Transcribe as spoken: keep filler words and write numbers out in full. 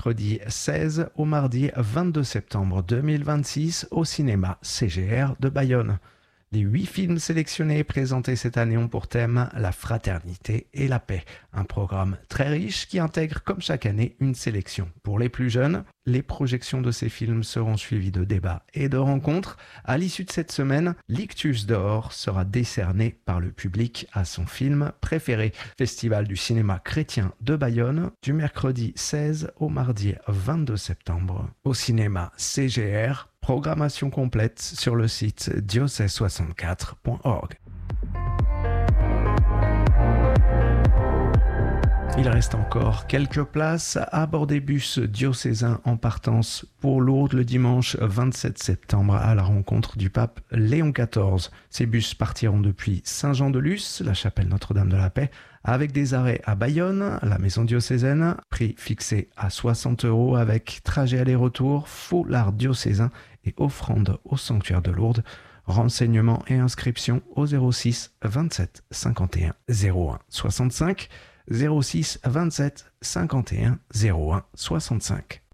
mercredi seize au mardi vingt-deux septembre deux mille vingt-six au cinéma C G R de Bayonne. Les huit films sélectionnés présentés cette année ont pour thème la fraternité et la paix. Un programme très riche qui intègre comme chaque année une sélection pour les plus jeunes. Les projections de ces films seront suivies de débats et de rencontres. À l'issue de cette semaine, l'Ictus d'or sera décerné par le public à son film préféré. Festival du cinéma chrétien de Bayonne du mercredi seize au mardi vingt-deux septembre au cinéma C G R. Programmation complète sur le site diocèse soixante-quatre point org. Il reste encore quelques places à bord des bus diocésains en partance pour Lourdes le dimanche vingt-sept septembre à la rencontre du pape Léon quatorze. Ces bus partiront depuis Saint-Jean-de-Luz, la chapelle Notre-Dame de la Paix, avec des arrêts à Bayonne, la maison diocésaine, prix fixé à soixante euros avec trajet aller-retour, foulard diocésain et offrande au sanctuaire de Lourdes. Renseignements et inscriptions au zéro six vingt-sept cinquante et un zéro un soixante-cinq, zéro six vingt-sept cinquante et un zéro un soixante-cinq.